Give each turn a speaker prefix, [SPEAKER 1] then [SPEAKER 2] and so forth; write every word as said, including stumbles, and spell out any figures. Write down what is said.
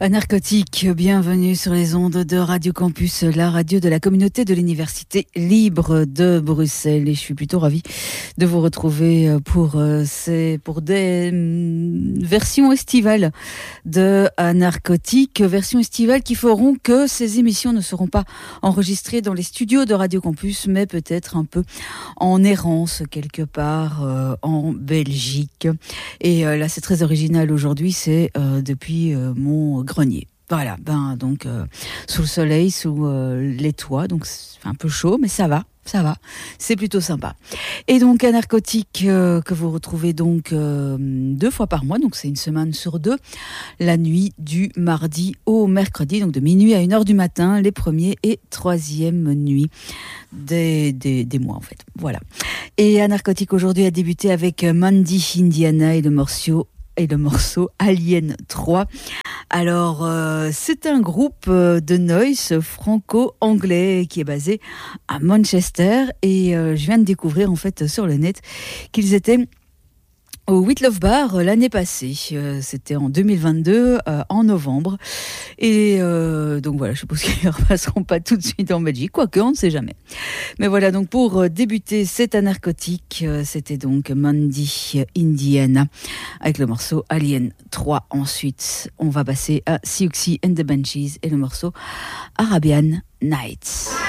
[SPEAKER 1] Narcotique, bienvenue sur les ondes de Radio Campus, la radio de la communauté de l'Université libre de Bruxelles. Et je suis plutôt ravie de vous retrouver pour, ces, pour des versions estivales de Narcotique, versions estivales qui feront que ces émissions ne seront pas enregistrées dans les studios de Radio Campus, mais peut-être un peu en errance quelque part euh, en Belgique. Et euh, là, c'est très original aujourd'hui, c'est euh, depuis euh, mon grenier. Voilà, ben donc euh, sous le soleil, sous euh, les toits, donc c'est un peu chaud, mais ça va, ça va, c'est plutôt sympa. Et donc un narcotique euh, que vous retrouvez donc euh, deux fois par mois, donc c'est une semaine sur deux, la nuit du mardi au mercredi, donc de minuit à une heure du matin, les premiers et troisième nuits des, des, des mois en fait. Voilà. Et un narcotique aujourd'hui a débuté avec Mandy Indiana et le morceau et le morceau Alien trois. Alors, euh, c'est un groupe de noise franco-anglais qui est basé à Manchester et euh, je viens de découvrir en fait sur le net qu'ils étaient au With Love Bar l'année passée. Euh, c'était en deux mille vingt-deux, euh, en novembre. Et euh, donc voilà, je suppose qu'ils ne repasseront pas tout de suite en Belgique, quoique on ne sait jamais. Mais voilà, donc pour débuter, c'est un narcotique. Euh, c'était donc Mandy Indiana avec le morceau Alien trois. Ensuite, on va passer à Siouxsie and the Banshees et le morceau Arabian Nights.